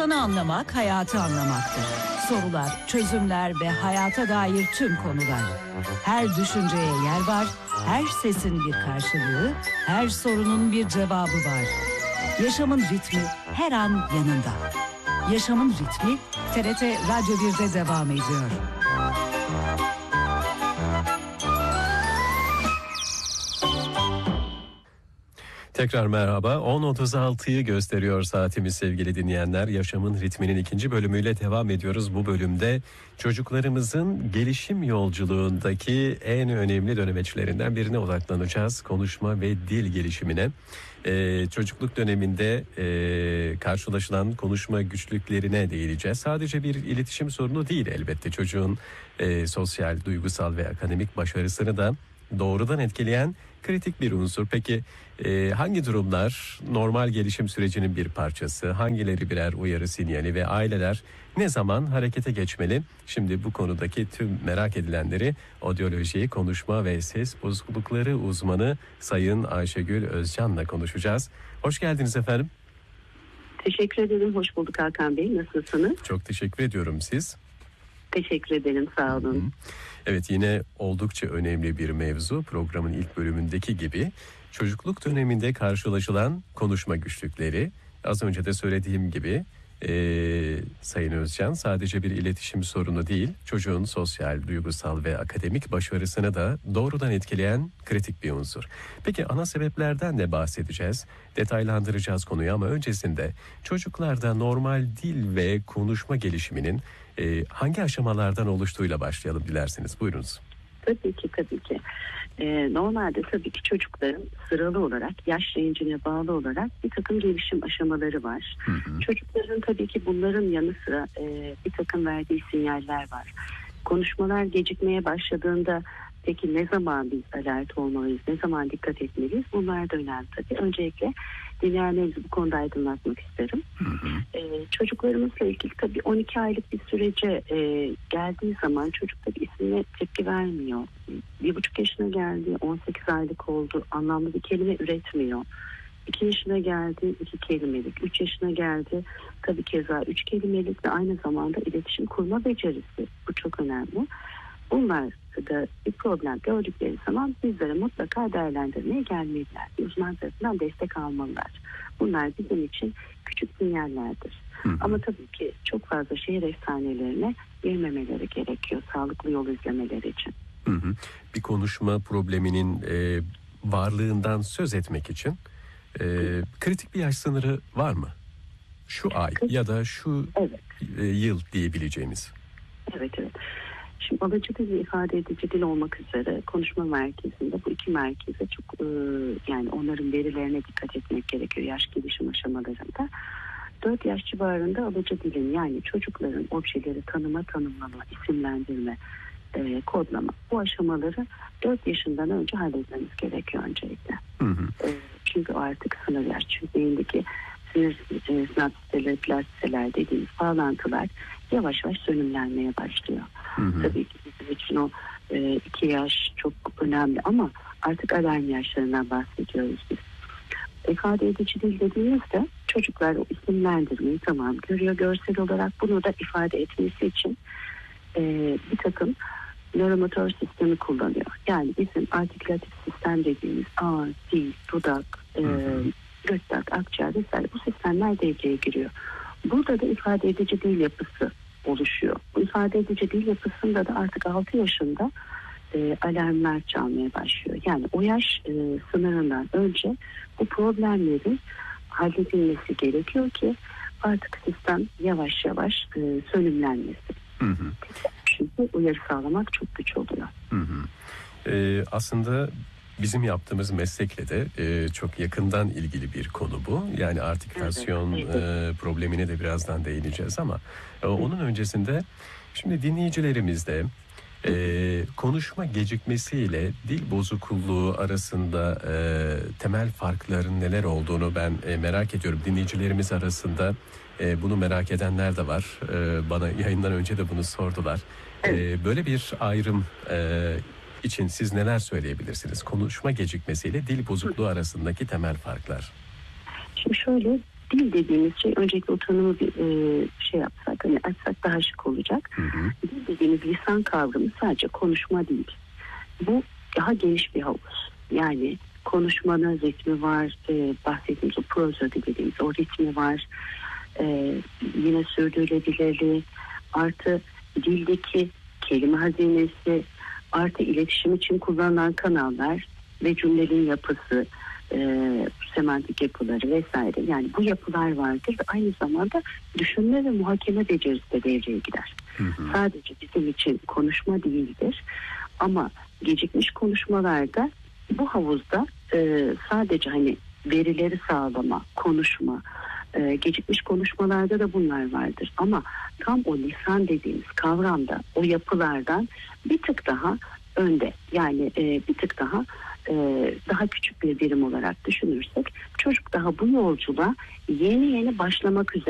İnsanı anlamak, hayatı anlamaktır. Sorular, çözümler ve hayata dair tüm konular. Her düşünceye yer var, her sesin bir karşılığı, her sorunun bir cevabı var. Yaşamın ritmi her an yanında. Yaşamın ritmi TRT Radyo 1'de devam ediyor. Tekrar merhaba. 10.36'yı gösteriyor saatimiz sevgili dinleyenler. Yaşamın ritminin ikinci bölümüyle devam ediyoruz. Bu bölümde çocuklarımızın gelişim yolculuğundaki en önemli dönemeçlerinden birine odaklanacağız. Konuşma ve dil gelişimine. Çocukluk döneminde karşılaşılan konuşma güçlüklerine değineceğiz. Sadece bir iletişim sorunu değil elbette. Çocuğun sosyal, duygusal ve akademik başarısını da doğrudan etkileyen kritik bir unsur. Peki hangi durumlar normal gelişim sürecinin bir parçası, hangileri birer uyarı sinyali ve aileler ne zaman harekete geçmeli? Şimdi bu konudaki tüm merak edilenleri odyoloji, konuşma ve ses bozuklukları uzmanı Sayın Ayşegül Özcan'la konuşacağız. Hoş geldiniz efendim. Teşekkür ederim. Hoş bulduk Hakan Bey. Nasılsınız? Çok teşekkür ediyorum. Siz? Teşekkür ederim. Sağ olun. Hı-hı. Evet, yine oldukça önemli bir mevzu. Programın ilk bölümündeki gibi çocukluk döneminde karşılaşılan konuşma güçlükleri. Az önce de söylediğim gibi Sayın Özcan sadece bir iletişim sorunu değil, çocuğun sosyal, duygusal ve akademik başarısını da doğrudan etkileyen kritik bir unsur. Peki ana sebeplerden de bahsedeceğiz, detaylandıracağız konuyu ama öncesinde çocuklarda normal dil ve konuşma gelişiminin hangi aşamalardan oluştuğuyla başlayalım dilerseniz. Buyurunuz. Tabii ki. Normalde tabii ki çocukların sıralı olarak yaş range'ine bağlı olarak bir takım gelişim aşamaları var. Hı. Çocukların tabii ki bunların yanı sıra bir takım verdiği sinyaller var. Konuşmalar gecikmeye başladığında peki ne zaman biz alert olmalıyız, ne zaman dikkat etmeliyiz? Bunlar da önemli tabii. Öncelikle dinleyenlerimizi bu konuda aydınlatmak isterim. Çocuklarımızla ilgili tabii 12 aylık bir sürece geldiği zaman çocuk tabii ismine tepki vermiyor. 1,5 yaşına geldi, 18 aylık oldu, anlamlı bir kelime üretmiyor. 2 yaşına geldi, 2 kelimelik, 3 yaşına geldi, tabii keza 3 kelimelik ve aynı zamanda iletişim kurma becerisi. Bu çok önemli. Bunlar da bir problem gördükleri zaman bizlere mutlaka değerlendirmeye gelmeliler. Uzman tarafından destek almalılar. Bunlar bizim için küçük sinyallerdir. Ama tabii ki çok fazla şehir efsanelerine girmemeleri gerekiyor sağlıklı yol izlemeleri için. Bir konuşma probleminin varlığından söz etmek için kritik bir yaş sınırı var mı? Şu ay ya da şu yıl diyebileceğimiz. Evet. Şimdi alıcı dil ve ifade edici dil olmak üzere konuşma merkezinde bu iki merkeze çok yani onların verilerine dikkat etmek gerekiyor yaş gelişim aşamalarında. 4 yaş civarında alıcı dilin yani çocukların objeleri tanımlama, isimlendirme, kodlama bu aşamaları 4 yaşından önce halletmemiz gerekiyor öncelikle. Çünkü artık sınır yaş. Çünkü beyindeki sinir sinapsisleri, plastiseler dediğimiz bağlantılar yavaş yavaş sönümlenmeye başlıyor. Tabii ki bizim için o 2 yaş çok önemli ama artık alarm yaşlarından bahsediyoruz biz. İfade edici dil dediğimizde çocuklar o isimlendirmeyi tamam görüyor görsel olarak, bunu da ifade etmesi için bir takım nöromotor sistemi kullanıyor. Yani bizim artikülatif sistem dediğimiz ağız, dil, dudak, gırtlak, akciğer vesaire bu sistemler devreye giriyor. Burada da ifade edici dil yapısı oluşuyor. Bu ifade edici dil yapısında da artık 6 yaşında alarmlar çalmaya başlıyor. Yani o yaş sınırından önce bu problemlerin halledilmesi gerekiyor ki artık sistem yavaş yavaş sönümlenmesin. Çünkü uyarı sağlamak çok güç oluyor. Aslında bizim yaptığımız meslekle de çok yakından ilgili bir konu bu. Yani artikülasyon problemine de birazdan değineceğiz ama onun öncesinde şimdi dinleyicilerimizde konuşma gecikmesiyle dil bozukluğu arasında temel farkların neler olduğunu ben merak ediyorum. Dinleyicilerimiz arasında bunu merak edenler de var. Bana yayından önce de bunu sordular. Böyle bir ayrım için siz neler söyleyebilirsiniz? Konuşma gecikmesiyle dil bozukluğu arasındaki temel farklar. Şimdi şöyle, Dil dediğimiz şey, öncelikle o tanımı bir şey yapsak, hani açsak daha şık olacak. Dil dediğimiz lisan kavramı sadece konuşma değil. Bu daha geniş bir havuz. Yani konuşmanın ritmi var, bahsettiğimiz o prozodi dediğimiz o ritmi var. Yine sürdürülebilirliği, artı dildeki kelime hazinesi, artı iletişim için kullanılan kanallar ve cümlenin yapısı, semantik yapıları vesaire. Yani bu yapılar vardır ve aynı zamanda düşünme ve muhakeme becerisi de devreye girer. Sadece bizim için konuşma değildir. Ama gecikmiş konuşmalarda bu havuzda sadece hani verileri sağlama, konuşma, gecikmiş konuşmalarda da bunlar vardır. Ama tam o lisan dediğimiz kavramda o yapılardan bir tık daha önde. Yani bir tık daha küçük bir birim olarak düşünürsek çocuk daha bu yolculuğa yeni başlamak üzere.